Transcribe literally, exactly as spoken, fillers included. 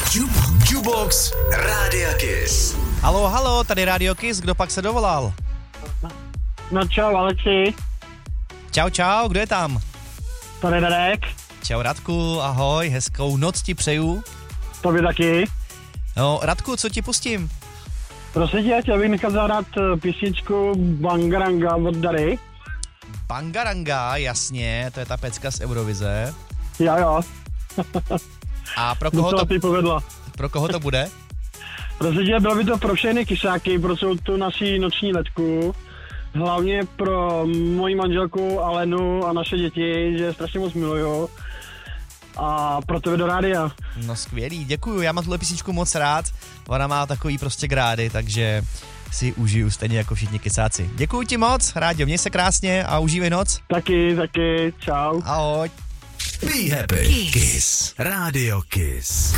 Jukebox Rádia Kiss. Halo, halo, tady Rádio Kiss, kdo pak se dovolal? No čau, Aleksi. Čau, čau, kdo je tam? Tady Radek. Čau Radku, ahoj, hezkou noc ti přeju. Tobě taky. No, Radku, co ti pustím? Prosím tě, chtěl bych nechat zahrát písničku Bangaranga od Dary. Bangaranga, jasně, to je ta pecka z Eurovize. Jo, jo. A pro koho, to, to, povedla. pro koho to bude? Prosím tě, bylo by to pro všechny kysáky, pro celou tu naší noční letku. Hlavně pro moji manželku Alenu a naše děti, že strašně moc miluju. A pro tebe do rádia. No skvělý, děkuju, já mám tuhle písničku moc rád. Ona má takový prostě grády, takže si užiju stejně jako všichni kysáci. Děkuju ti moc, Rádio, měj se krásně a užívej noc. Taky, taky, čau. Ahoj. Be happy. Kiss. Rádio Kiss.